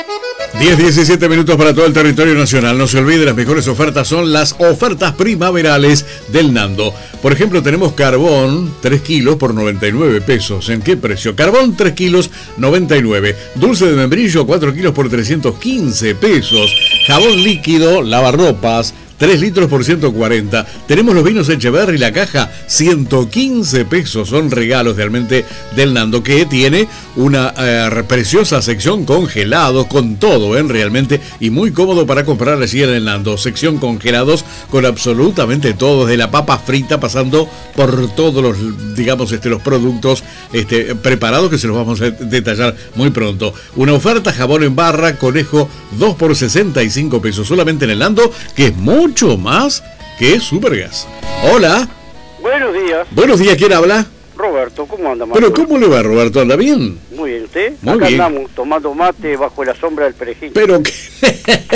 10-17 minutos para todo el territorio nacional. No se olvide, las mejores ofertas son las ofertas primaverales del Nando. Por ejemplo, tenemos carbón 3 kilos por 99 pesos. ¿En qué precio? Carbón 3 kilos 99. Dulce de membrillo 4 kilos por 315 pesos. Jabón líquido, lavarropas 3 litros por 140. Tenemos los vinos Echeverry, la caja, 115 pesos. Son regalos realmente del Nando, que tiene una preciosa sección congelados, con todo, realmente, y muy cómodo para comprar allí en el Nando. Sección congelados con absolutamente todo, desde la papa frita, pasando por todos los, digamos, los productos preparados, que se los vamos a detallar muy pronto. Una oferta: jabón en barra, conejo, 2 por 65 pesos. Solamente en el Nando, que es mucho más que Supergas. Hola. Buenos días. Buenos días, ¿quién habla? Roberto, ¿cómo anda, Pero ¿cómo le va, Roberto? ¿Anda bien? Muy bien, ¿usted? Muy Acá bien. andamos tomando mate bajo la sombra del perejil. Pero que